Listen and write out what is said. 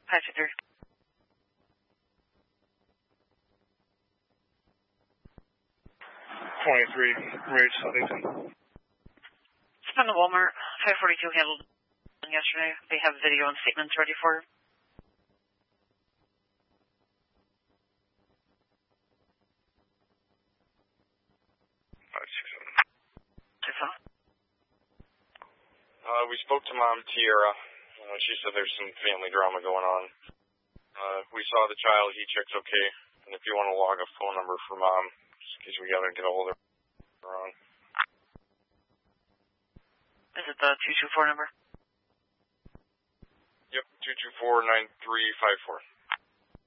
523. 23, Rage Huntington. It's been the Walmart. 542 handled yesterday. They have video and statements ready for her. 567. We spoke to Mom Tierra. She said there's some family drama going on. We saw the child. He checks okay. And if you want to log a phone number for Mom, just in case we got to get a hold of her on. Is it the 224 number? Yep, 224-9354.